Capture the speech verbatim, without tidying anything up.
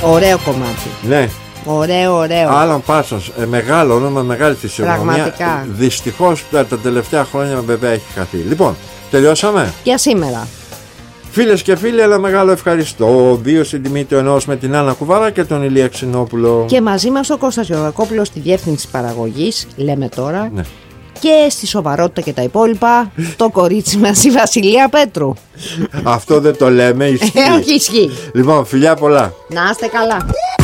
Ωραίο κομμάτι. Ναι. Ωραίο, ωραίο. Άλαν Πάρσονς, ε, μεγάλο όνομα, μεγάλη φυσιογνωμία. Πραγματικά. Δυστυχώς τα, τα τελευταία χρόνια βέβαια έχει χαθεί. Λοιπόν, τελειώσαμε Για σήμερα. Φίλες και φίλοι, ένα μεγάλο ευχαριστώ. Δύο στην τιμή του ενός με την Άννα Κουβάρα και τον Ηλία Ξινόπουλο. Και μαζί μας ο Κώστας Γεωργακόπουλος στη διεύθυνση παραγωγής, λέμε τώρα. Ναι. Και στη σοβαρότητα και τα υπόλοιπα, το κορίτσι μας η Βασιλεία Πέτρου. Αυτό δεν το λέμε, ισχύει. Ε, όχι, ισχύει. Λοιπόν, φιλιά πολλά. Να είστε καλά.